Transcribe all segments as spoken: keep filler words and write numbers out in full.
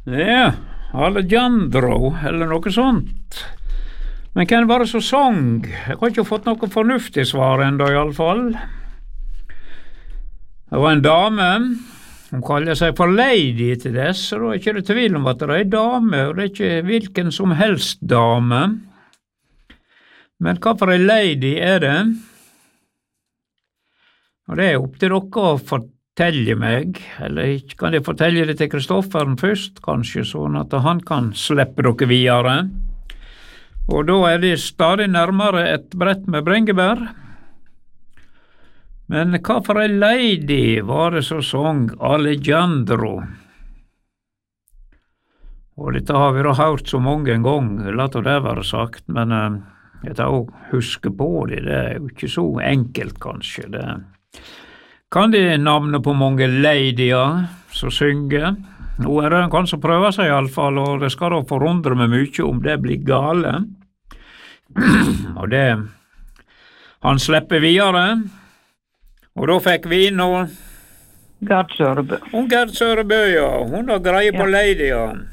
Ja, Alejandro, eller noe sånt. Men kan det være så sang? Jeg har ikke fått noe fornuftig svar enda i alle fall. Det var en dame, hun kaller seg for Lady til dess, så da er ikke det tvil om at det er en dame, og det er ikke hvilken som helst dame. Men hva for en lady er det? Og det er opp til dere å fortelle meg, eller kan jeg fortelle det til Kristofferen først, kanskje, sånn at han kan slippe dere videre. Og da er det stadig nærmere et brett med bringebær. Men hva for en lady var det som sang Alejandro? Og dette har vi da hørt så mange ganger, la det være sagt, men uh, jeg tar også huske på det, det er jo ikke så enkelt kanskje. Det. Kan de navnet på mange ladyer som synger? Nå er det en kan som prøver seg i alle fall, og det skal da forundre meg mye om det blir gale. Og det, han slipper videre, og da fikk vi inn og Gerd Sørebø. Hun Gerd Sørebø, ja. Hun har greie på Ja. ladyer.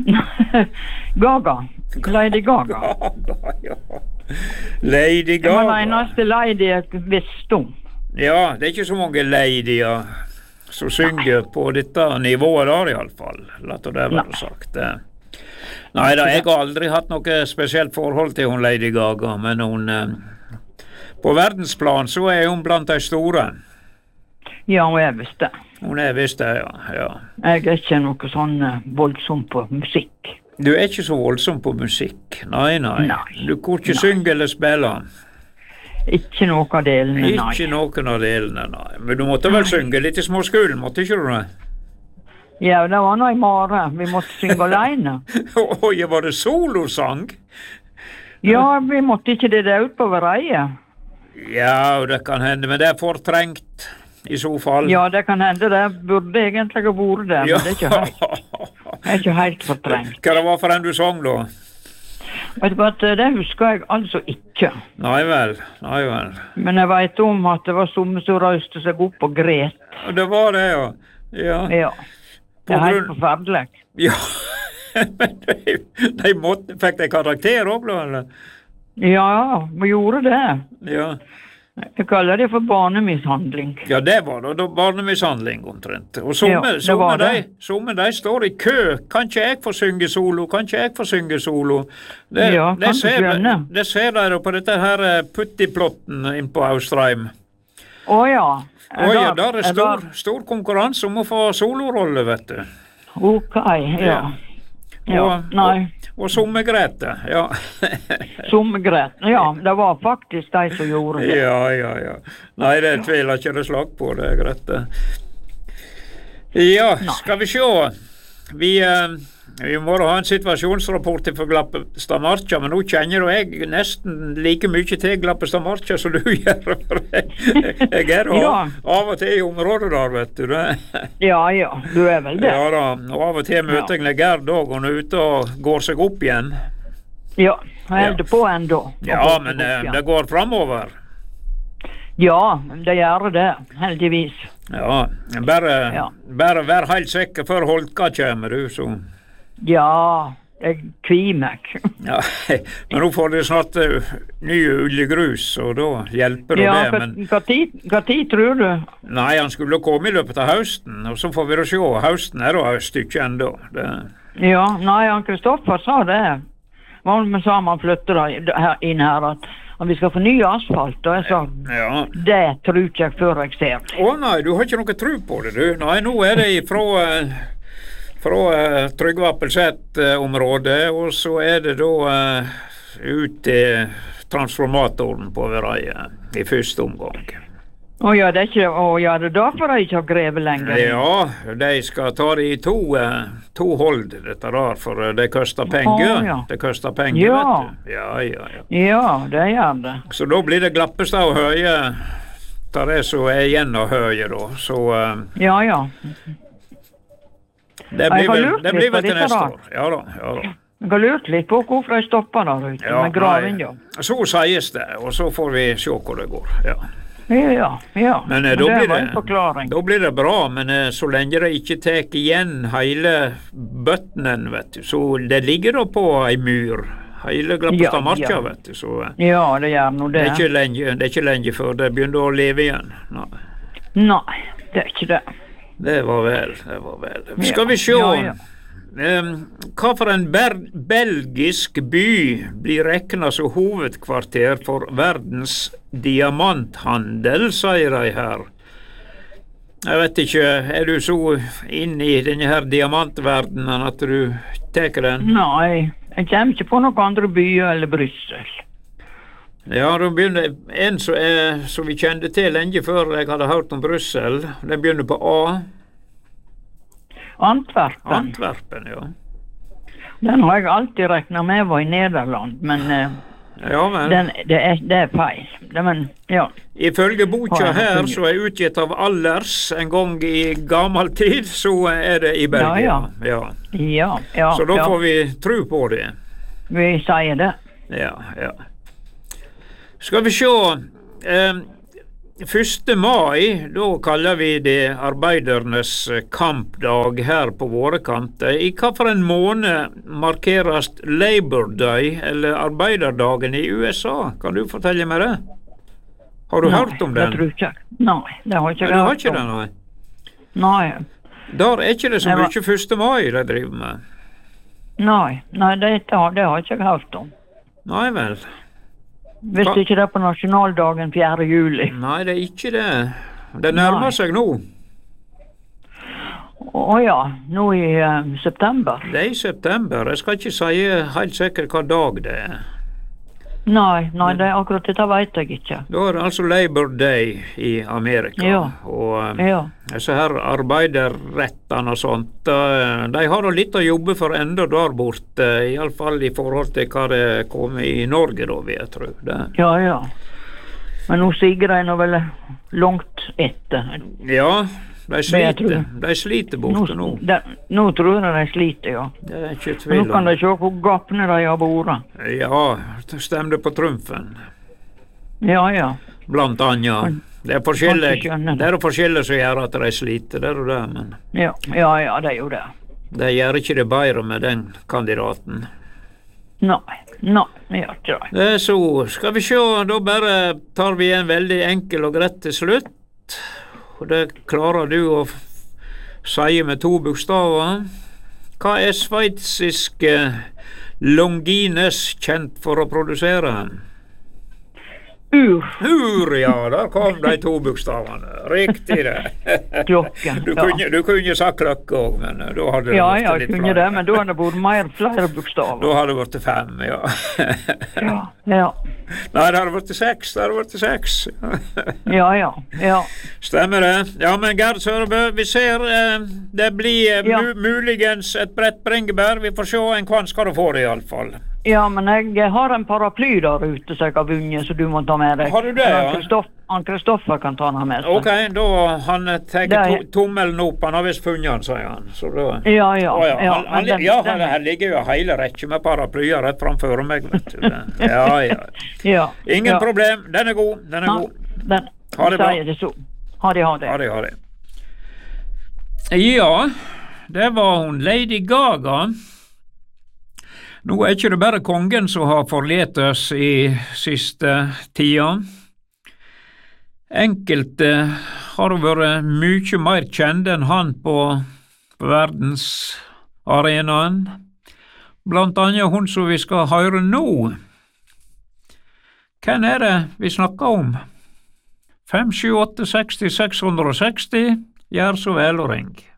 Gaga. Lady Gaga. Gaga, ja. Lady Det var den Gaga. eneste lady jeg visste om. Ja, det er ikke så mange ladyer som synger på dette nivået der i alle fall. La det være Nei. sagt. Det. Nei da, jeg har aldri hatt noe spesielt forhold til hun Lady Gaga, men hun eh, på verdensplan så er hun blant de store. Ja, og jeg visste. Hun er visst det, ja. ja. Jeg er ikke noe sånn eh, voldsom på musikk. Du er ikke så voldsom på musikk. Nei, nei. Nei. Du kunne ikke Nei. synge eller spille. Ikke noe av delene, nei. Ikke noen av delene, nei. Men du måtte vel synge litt i småskolen, måtte ikke du det? Ja, det var noe i mare. Vi måtte synge alene. Oi, var det solosang? Ja, vi måtte ikke det der ut på vereie. Ja, det kan hende, men det er fortrengt i så fall. Ja, det kan hende. Det burde egentlig ha vært det, Ja. men det er ikke helt, det er ikke helt fortrengt. Hva det var for en du sang da? Vet du hva, det husker jeg altså ikke. Nei vel, nei vel. Men jeg vet om at det var somme som røyste seg opp og gret. Det var det, ja. Ja. Ja, På det er helt grunn- forferdelig. Ja. Men de, de måtte, fikk de karakter også, da, eller? Ja, vi gjorde det. Ja. Jeg kaller det for barnemishandling. Ja, det var da, da barnemishandling omtrent. Og somme, Ja, det somme, var de, det. somme de står i kø. Kan ikke jeg få synge solo? Kan ikke jeg få synge solo? Det, Ja, det kan du ser, skjønne. det ser de da på dette her eh, puttiplotten inn på Austrheim. Å ja. Oi, ja, der er jeg stor, var- stor konkurranse om å få solorolle, vet du. Ok, ja. Ja, Og, nei. og, og somme Grete, ja. Som greit. Ja, det var faktisk de som gjorde det. ja, ja, ja. Nei, det tviler ikke det slag på, det, Grete. Ja, Nei. skal vi se. Vi, eh, vi må da ha en situasjonsrapport for Glappestad Marka, men nå kjenner jo jeg nesten like mye til Glappestad Marka som du gjør. For jeg, jeg er da Ja. av og til i området der, vet du. Det. Ja, ja, du er vel det. Ja da, og av og til møter jeg Gerd òg, og hun er ute og går seg opp igjen. Ja, jeg holder på enda. Ja, men eh, det går framover. Ja, det gjør det, heldigvis. Ja, bare, Ja. bare vær helt sikker før Holka kommer, du, så. Ja, jeg kvier meg. Ja, men nå får de snart uh, ny oljegrus, og da hjelper det Ja, det, hva, men hva, tid, hva tid tror du? nei, han skulle komme i løpet av høsten, og så får vi da se, høsten er da et stykke enda. Det, Ja, nei, han Kristoffer sa det. Hva med sa man flytter da her- inn her, at, at vi skal få ny asfalt, og jeg sa, ja. det tror ikke jeg før jeg ser det. Å nei, du har ikke noe tro på det, du. Nei, nå er det fra, uh, fra uh, Trygve Appelseth-området, og så er det da uh, ut til transformatoren på Vereie i første omgang. Å ja, det er ikke, å ja, det er derfor jeg ikke har grevet lenger. Ja, de skal ta det i to, uh, to hold, dette der, for uh, det koster penger. Å, ja. Det koster penger, Ja. vet du. Ja, ja, ja. Ja, det gjør det. Så da blir det Glappestad og Høie, der det som er igjen av Høie da, så uh, Ja, ja. det Jeg blir har vel, lurt det litt blir på vel til dette neste da. år. Ja da, ja da. Jeg har lurt litt på hvorfor jeg stopper der ute, Ja, med graven, nei, ja. så sies det, og så får vi se hvor det går, ja. Ja, ja, ja. Men, eh, Men da det blir var det- en forklaring. Da blir det bra, men eh, så lenge det ikke tar igjen hele bøttenen, vet du, så det ligger da på ei myr, hele Glappestad marka, Ja, ja. vet du, så Ja, det gjør nå det det. er ikke lenge, det er ikke lenge før det begynner å leve igjen. Nei. Nei, det er ikke det. Det var vel, det var vel. Ja, Skal vi se, ja, ja. Um, hva for en ber belgisk by blir regnet som hovedkvarter for verdens diamanthandel, sier de her. Jeg vet ikke, er du så inne i denne her diamantverdenen at du tar den? Nei, jeg kommer ikke på noen andre byer eller Brussel. Ja, da begynner en som, er, som vi kjente til lenge før jeg hadde hørt om Brussel. Den begynner på A. Antwerpen. Antwerpen, ja. Den har jeg alltid regnet med var i Nederland, men eh, Ja, men den, det, er, det er feil. Det, men, ja. ifølge boka Har jeg her, funnet. som er utgitt av Allers en gang i gammel tid, så er det i Belgia. Ja, Ja, ja, Så da ja. får vi tro på det. Vi sier det. Ja, ja. Skal vi se. Eh, første mai, da kaller vi det arbeidernes kampdag her på våre kanter. I hva for en måned markeres Labor Day, eller arbeiderdagen i U S A? Kan du fortelle meg det? Har du Nei, hørt om det den? tror jeg ikke. Nei, det har ikke Nei, jeg du har hørt ikke om. den, nei. Nei, Der er ikke det så Det var- mye første mai de driver med. nei, nei det, har- det har ikke jeg hørt om. Nei vel. Hvis Hva? ikke det er på nasjonaldagen fjerde juli. Nei, det er ikke det. Det nærmer Nei. seg nå. Å ja, nå i eh, september. Det er i september. Jeg skal ikke si helt sikkert hva dag det er. Nei, nei, det er akkurat dette vet jeg ikke. Da er det altså Labor Day i Amerika. Ja. Og eh, Ja, disse her arbeiderrettene og sånt, eh, de har da litt å jobbe for enda der borte, iallfall i forhold til hva det kommer i Norge, da, vil jeg tro. Det. ja, ja. Men nå siger de nå vel langt etter. Ja, de jeg sliter. tror. De sliter Nå, borte nå. de, nå tror jeg de sliter, ja. Det er ikke Men tvil nå kan om. de se hvor gapne de har vært. Ja, det stemte på trumfen, Ja, ja. blant annet. Kan- Det er forskjellig, kan ikke skjønne det. det er forskjellig som gjør at de sliter, det er jo det, men Ja, ja, ja, det er jo det. de gjør ikke det bedre med den kandidaten. Nei, nei, vi gjør ikke det. Det er så, skal vi se, da bare tar vi en veldig enkel og greit til slutt. Og det klarer du å f- si med to bokstaver. Hva er sveitsiske Longines kjent for å produsere? Ur, Ur, ja, der kom de to bokstavene. Riktig det. klokken. Du Ja, kunne, du kunne sagt klokke òg, men eh, da hadde det ja, vært ja, litt jeg kunne flere. det, men da hadde det vært mer flere bokstaver. Da hadde det vært fem, ja. Ja, ja, Nei, det hadde vært seks. Det hadde vært seks. ja, ja, ja. Stemmer det. Ja, men Gerd Sørebø, vi ser eh, det blir eh, Ja. mu muligens et bredt bringebær. Vi får se en kvann skal du få det, iallfall. Ja, men jeg har en paraply der ute som jeg har vunnet, så du må ta med deg. Har du det, Han ja? Kristoff- Han Kristoffer kan ta den med seg. Ok, da han tar Det er- to tommelen opp. Han har visst funnet den, sier han. Så da Ja, ja, Å ja, ja. han, han, men den- ja den- her ligger jo hele rekke med paraplyer rett framfor meg, vet du. Ja, ja. ja, Ingen ja. problem. Den er god. Den er Ja, god. den, Ha det bra. sier det så. Ha det, ha det. Ha det, ha det. Ja, det var hun Lady Gaga. Nå er ikke det bare kongen som har forlatt oss i siste tida. Enkelte har vært mye mer kjente enn han på, på verdensarenaen. Blant annet hun som vi skal høre nå. Hvem er det vi snakker om? fem sju åtte seksti seks hundre og seksti, gjør så vel og ring.